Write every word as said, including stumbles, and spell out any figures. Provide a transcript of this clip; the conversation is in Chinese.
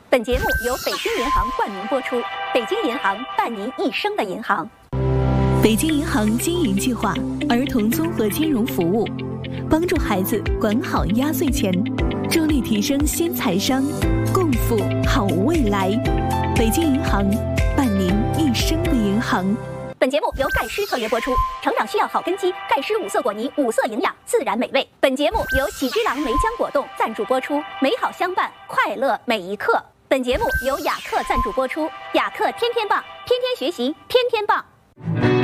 本节目由北京银行冠名播出。北京银行伴您一生的银行。 北京银行经营计划儿童综合金融服务，帮助孩子管好压岁钱，助力提升新财商，共赴好未来。北京银行伴您一生的银行。 本节目由钙师特约播出，成长需要好根基，钙师五色果泥，五色营养，自然美味。本节目由喜之郎梅浆果冻赞助播出，美好相伴，快乐每一刻。本节目由雅克赞助播出，雅克天天棒，天天学习，天天棒。